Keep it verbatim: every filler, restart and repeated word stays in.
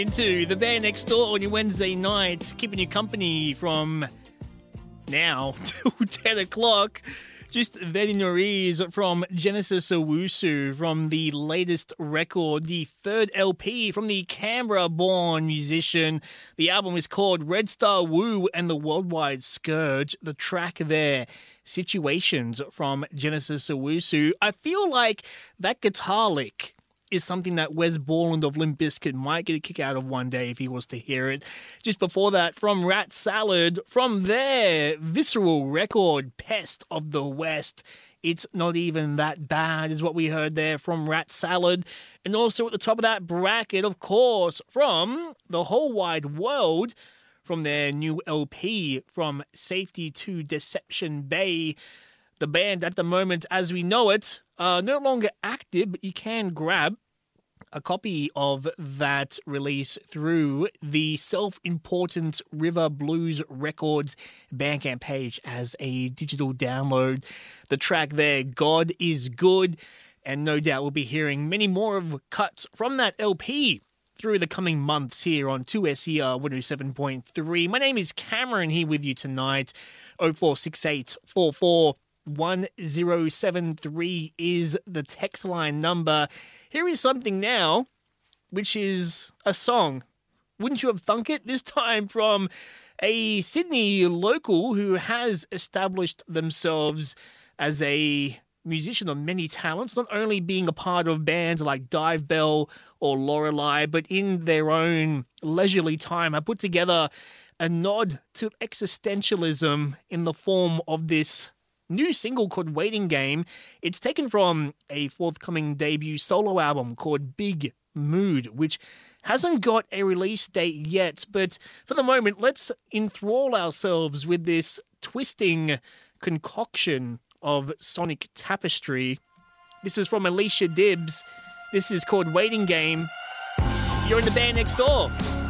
Into the band next door on your Wednesday night, keeping you company from now till ten o'clock. Just then in your ears from Genesis Owusu from the latest record, the third L P from the Canberra-born musician. The album is called Red Star Wu and the Worldwide Scourge. The track there, Situations from Genesis Owusu. I feel like that guitar lick is something that Wes Borland of Limp Bizkit might get a kick out of one day if he was to hear it. Just before that, from Rat Salad, from their visceral record, Pest of the West. It's Not Even That Bad is what we heard there from Rat Salad. And also at the top of that bracket, of course, from The Whole Wide World, from their new L P, From Safety to Deception Bay. The band at the moment, as we know it, uh, no longer active, but you can grab a copy of that release through the Self-Important River Blues Records Bandcamp page as a digital download. The track there, God is Good, and no doubt we'll be hearing many more of cuts from that L P through the coming months here on two S E R one oh seven point three. My name is Cameron, here with you tonight. oh four six eight four four one oh seven three is the text line number. Here is something now, which is a song. Wouldn't you have thunk it? This time from a Sydney local who has established themselves as a musician of many talents, not only being a part of bands like Dive Bell or Lorelei, but in their own leisurely time have put together a nod to existentialism in the form of this new single called Waiting Game. It's taken from a forthcoming debut solo album called Big Mood, which hasn't got a release date yet, but for the moment, let's enthrall ourselves with this twisting concoction of sonic tapestry. This is from Alicia Dibbs. This is called Waiting Game. You're in the band next door.